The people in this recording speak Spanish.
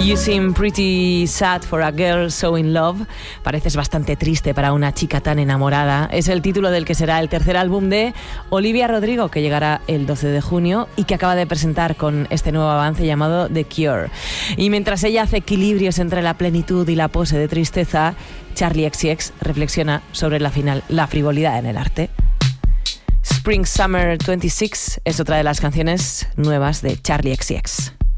You seem pretty sad for a girl so in love. Pareces bastante triste para una chica tan enamorada. Es el título del que será el tercer álbum de Olivia Rodrigo, que llegará el 12 de junio y que acaba de presentar con este nuevo avance llamado The Cure. Y mientras ella hace equilibrios entre la plenitud y la pose de tristeza, Charli XCX reflexiona sobre la frivolidad en el arte. Spring Summer 26 es otra de las canciones nuevas de Charli XCX.